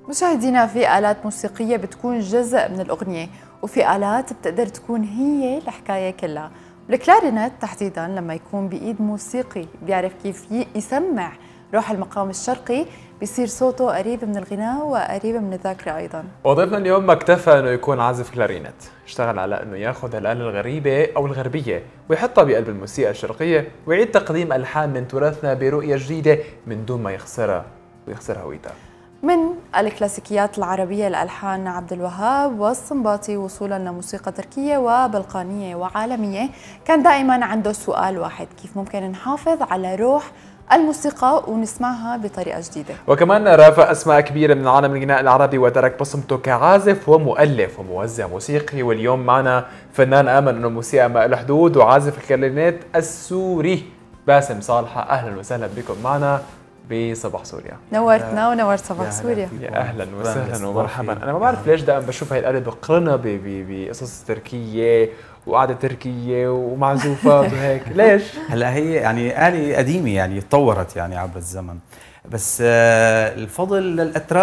مشاهدينا، في آلات موسيقية بتكون جزء من الأغنية، وفي آلات بتقدر تكون هي الحكاية كلها. الكلارينت تحديداً لما يكون بإيد موسيقي بيعرف كيف يسمع روح المقام الشرقي، بيصير صوته قريب من الغناء وقريب من الذاكرة أيضاً. وضيفنا اليوم ما اكتفى انه يكون عازف كلارينت، اشتغل على انه ياخذ الآلة الغريبة او الغربية ويحطها بقلب الموسيقى الشرقية، ويعيد تقديم ألحان من تراثنا برؤية جديدة من دون ما يخسرها هويتها. من الكلاسيكيات العربية لألحان عبد الوهاب والسنباطي وصولا لموسيقى تركية وبلقانية وعالمية، كان دائما عنده سؤال واحد: كيف ممكن نحافظ على روح الموسيقى ونسمعها بطريقة جديدة؟ وكمان رافق أسماء كبيرة من عالم الغناء العربي وترك بصمته كعازف ومؤلف وموزع موسيقي. واليوم معنا فنان آمن أنه الموسيقى ما لها حدود وعازف الكلارينيت السوري باسم صالحة. أهلا وسهلا بكم معنا بصباح سوريا. نورتنا ونورت صباح سوريا. يا اهلا وسهلا ومرحبا. انا ما بعرف ليش دائما بشوف هاي الآلة بقرنها بقصص تركيه وقعده تركيه ومعزوفات وهيك. ليش؟ هلا هي يعني آلة قديمه، يعني تطورت يعني عبر الزمن، بس الفضل للأتراك.